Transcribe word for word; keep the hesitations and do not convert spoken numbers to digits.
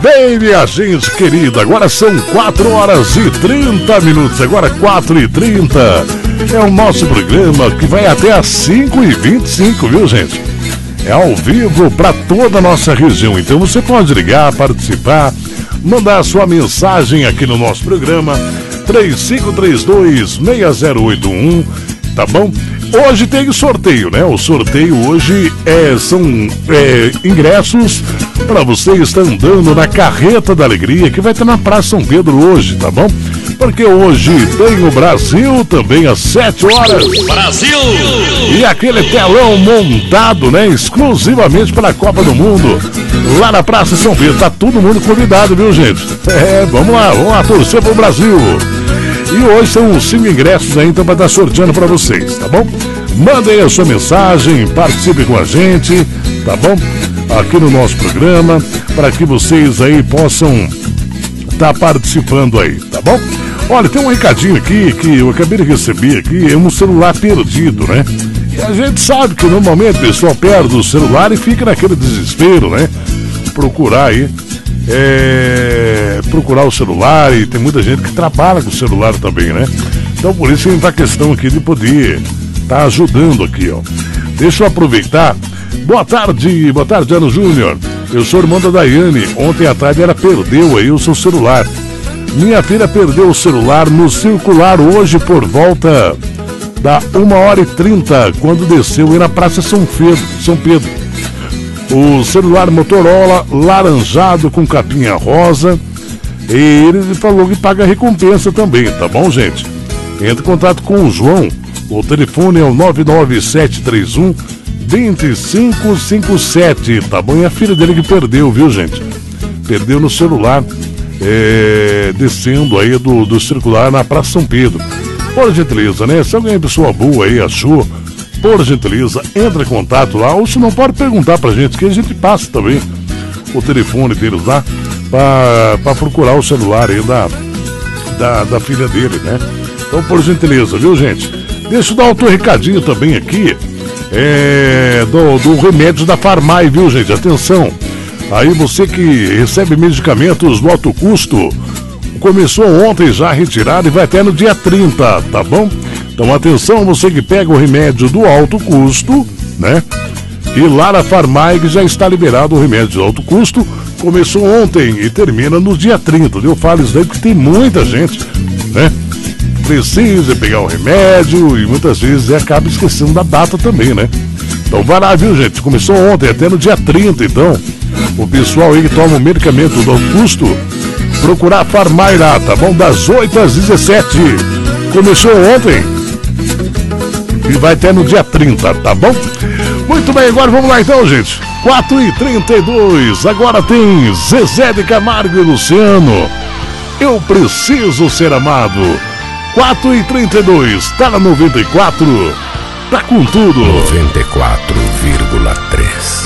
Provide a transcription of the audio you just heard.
bem, minha gente querida, agora são quatro horas e trinta minutos, agora quatro e trinta. É o nosso programa que vai até às cinco e vinte e cinco, viu, gente? É ao vivo para toda a nossa região, então você pode ligar, participar, mandar a sua mensagem aqui no nosso programa, três cinco três dois, seis zero oito um, tá bom? Hoje tem sorteio, né? O sorteio hoje é, são é, ingressos para você estar andando na Carreta da Alegria, que vai ter na Praça São Pedro hoje, tá bom? Porque hoje tem o Brasil também às sete horas. Brasil! E aquele telão montado, né? Exclusivamente para a Copa do Mundo, lá na Praça São Pedro. Tá todo mundo convidado, viu, gente? É, vamos lá, vamos lá torcer pro Brasil. E hoje são cinco ingressos aí, então vai estar sorteando para vocês, tá bom? Mandem a sua mensagem, participe com a gente, tá bom? Aqui no nosso programa, para que vocês aí possam estar participando aí, tá bom? Olha, tem um recadinho aqui que eu acabei de receber aqui, é um celular perdido, né? E a gente sabe que normalmente o pessoal perde o celular e fica naquele desespero, né? Procurar aí, é... procurar o celular, e tem muita gente que trabalha com o celular também, né? Então por isso entra a questão aqui de poder estar ajudando aqui, ó. Deixa eu aproveitar. Boa tarde, boa tarde, Ano Júnior. Eu sou irmão da Daiane. Ontem à tarde ela perdeu aí o seu celular. Minha filha perdeu o celular no circular hoje por volta da uma hora e trinta, quando desceu aí na Praça São Pedro, São Pedro. O celular Motorola laranjado com capinha rosa. E ele falou que paga recompensa também, tá bom, gente? Entre em contato com o João. O telefone é o nove nove sete três um, dois cinco cinco sete, tá bom? E a filha dele que perdeu, viu, gente? Perdeu no celular, é, descendo aí do, do circular na Praça São Pedro. Por gentileza, né? Se alguém, pessoa boa aí, achou, por gentileza, entra em contato lá, ou se não, pode perguntar pra gente, que a gente passa também o telefone deles lá, pra, pra procurar o celular aí da, da, da filha dele, né? Então, por gentileza, viu, gente? Deixa eu dar outro recadinho também aqui, é, do, do remédio da Farmai, viu, gente? Atenção, aí você que recebe medicamentos do alto custo, começou ontem já a retirar e vai até no dia trinta, tá bom? Então atenção, você que pega o remédio do alto custo, né? E lá na Farmai que já está liberado o remédio do alto custo, começou ontem e termina no dia trinta, eu falo isso daí porque tem muita gente, né? Precisa pegar o remédio e muitas vezes acaba esquecendo da data também, né? Então vai lá, viu, gente? Começou ontem, até no dia trinta, então. O pessoal aí que toma o medicamento do alto custo, procurar a Farmai lá, tá bom? Das oito às dezessete. Começou ontem e vai até no dia trinta, tá bom? Muito bem, agora vamos lá então, gente. quatro e trinta e dois, agora tem Zezé de Camargo e Luciano. Eu preciso ser amado. quatro e trinta e dois, tá na noventa e quatro, tá com tudo. noventa e quatro vírgula três